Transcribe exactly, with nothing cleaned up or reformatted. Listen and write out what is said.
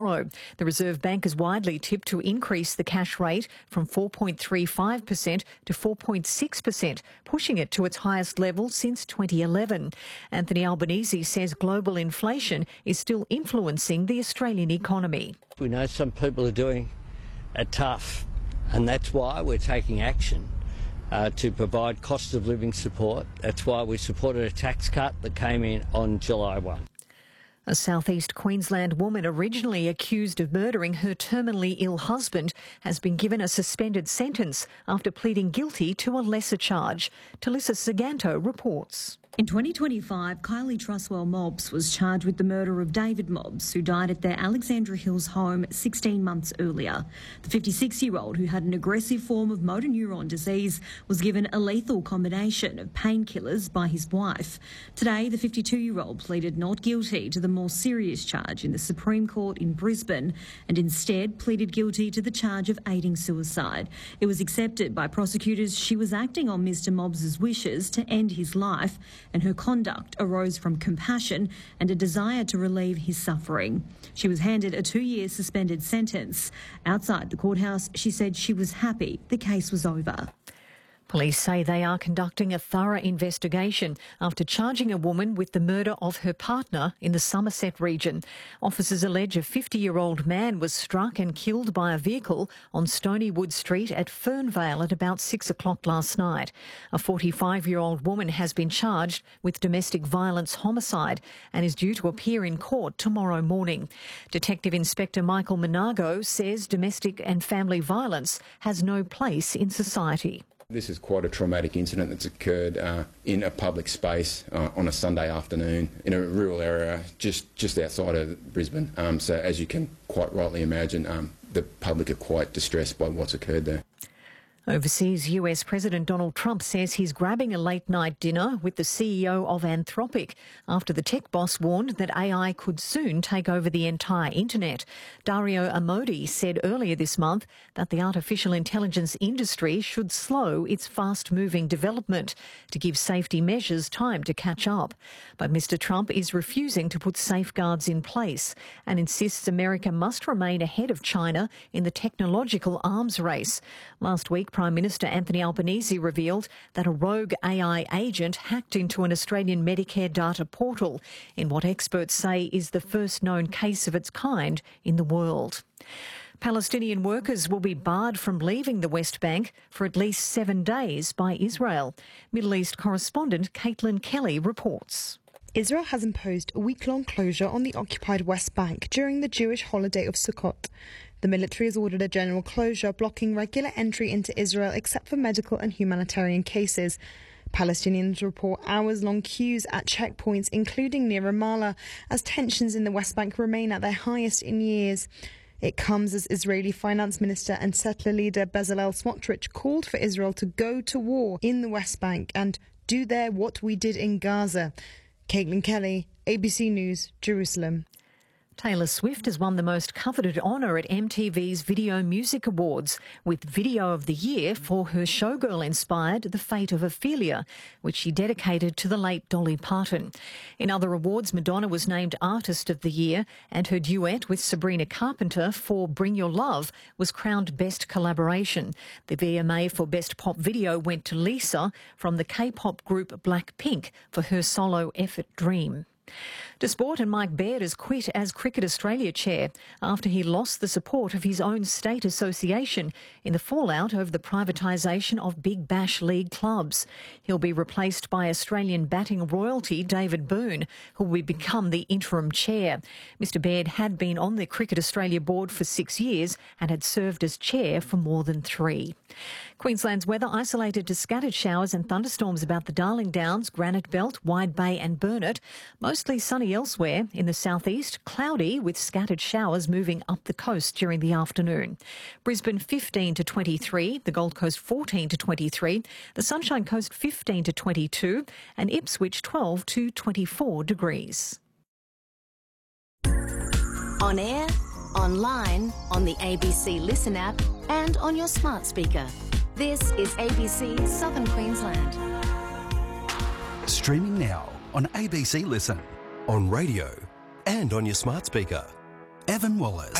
tomorrow. The Reserve Bank is widely tipped to increase the cash rate from four point three five percent to four point six percent, pushing it to its highest level since twenty eleven. Anthony Albanese says global inflation is still influencing the Australian economy. We know some people are doing it tough, and that's why we're taking action uh, to provide cost of living support. That's why we supported a tax cut that came in on July first. A southeast Queensland woman originally accused of murdering her terminally ill husband has been given a suspended sentence after pleading guilty to a lesser charge. Talissa Saganto reports. In twenty twenty-five, Kylie Truswell Mobbs was charged with the murder of David Mobbs, who died at their Alexandra Hills home sixteen months earlier. The fifty-six-year-old, who had an aggressive form of motor neuron disease, was given a lethal combination of painkillers by his wife. Today, the fifty-two-year-old pleaded not guilty to the more serious charge in the Supreme Court in Brisbane and instead pleaded guilty to the charge of aiding suicide. It was accepted by prosecutors she was acting on Mr Mobbs' wishes to end his life, and her conduct arose from compassion and a desire to relieve his suffering. She was handed a two-year suspended sentence. Outside the courthouse, she said she was happy the case was over. Police say they are conducting a thorough investigation after charging a woman with the murder of her partner in the Somerset region. Officers allege a fifty-year-old man was struck and killed by a vehicle on Stonywood Street at Fernvale at about six o'clock last night. A forty-five-year-old woman has been charged with domestic violence homicide and is due to appear in court tomorrow morning. Detective Inspector Michael Monago says domestic and family violence has no place in society. This is quite a traumatic incident that's occurred uh, in a public space uh, on a Sunday afternoon in a rural area just, just outside of Brisbane. Um, so as you can quite rightly imagine, um, the public are quite distressed by what's occurred there. Overseas, U S President Donald Trump says he's grabbing a late-night dinner with the C E O of Anthropic after the tech boss warned that A I could soon take over the entire internet. Dario Amodi said earlier this month that the artificial intelligence industry should slow its fast-moving development to give safety measures time to catch up. But Mister Trump is refusing to put safeguards in place and insists America must remain ahead of China in the technological arms race. Last week, Prime Minister Anthony Albanese revealed that a rogue A I agent hacked into an Australian Medicare data portal in what experts say is the first known case of its kind in the world. Palestinian workers will be barred from leaving the West Bank for at least seven days by Israel. Middle East correspondent Caitlin Kelly reports. Israel has imposed a week-long closure on the occupied West Bank during the Jewish holiday of Sukkot. The military has ordered a general closure, blocking regular entry into Israel except for medical and humanitarian cases. Palestinians report hours-long queues at checkpoints, including near Ramallah, as tensions in the West Bank remain at their highest in years. It comes as Israeli Finance Minister and settler leader Bezalel Smotrich called for Israel to go to war in the West Bank and do there what we did in Gaza. Caitlin Kelly, A B C News, Jerusalem. Taylor Swift has won the most coveted honour at M T V's Video Music Awards with Video of the Year for her Showgirl-inspired The Fate of Ophelia, which she dedicated to the late Dolly Parton. In other awards, Madonna was named Artist of the Year, and her duet with Sabrina Carpenter for Bring Your Love was crowned Best Collaboration. The V M A for Best Pop Video went to Lisa from the K-pop group Blackpink for her solo effort Dream. To sport, and Mike Baird has quit as Cricket Australia chair after he lost the support of his own state association in the fallout over the privatisation of Big Bash League clubs. He'll be replaced by Australian batting royalty David Boone, who will become the interim chair. Mister Baird had been on the Cricket Australia board for six years and had served as chair for more than three. Queensland's weather isolated to scattered showers and thunderstorms about the Darling Downs, Granite Belt, Wide Bay and Burnett. Mostly sunny elsewhere. In the southeast, cloudy with scattered showers moving up the coast during the afternoon. Brisbane fifteen to twenty-three, the Gold Coast fourteen to twenty-three, the Sunshine Coast fifteen to twenty-two and Ipswich twelve to twenty-four degrees. On air, online, on the A B C Listen app and on your smart speaker. This is A B C Southern Queensland. Streaming now on A B C Listen, on radio and on your smart speaker. Evan Wallace.